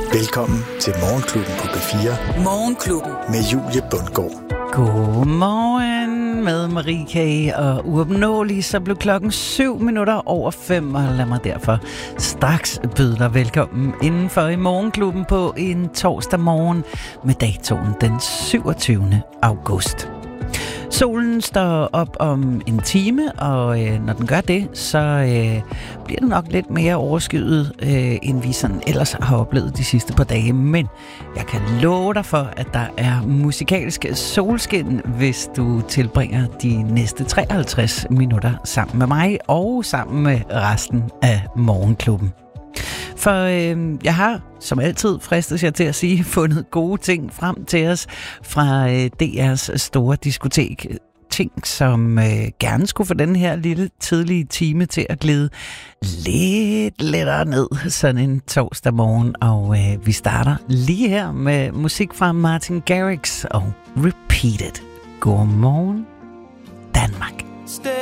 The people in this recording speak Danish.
Velkommen til Morgenklubben på P4. Morgenklubben. Med Julie Bundgaard. Godmorgen med Marie K. og uopnåelig, så blev klokken 7:07, og lad mig derfor straks byde dig velkommen indenfor i Morgenklubben på en torsdag morgen med datoen den 27. august. Solen står op om en time, og når den gør det, så bliver det nok lidt mere overskyet, end vi sådan ellers har oplevet de sidste par dage. Men jeg kan love dig for, at der er musikalsk solskin, hvis du tilbringer de næste 53 minutter sammen med mig og sammen med resten af Morgenklubben. For jeg har, som altid fristes jeg til at sige, fundet gode ting frem til os fra DR's store diskotek. Ting, som gerne skulle få den her lille tidlige time til at glide lidt lettere ned sådan en torsdag morgen. Og vi starter lige her med musik fra Martin Garrix og Repeat It. Godmorgen, Danmark.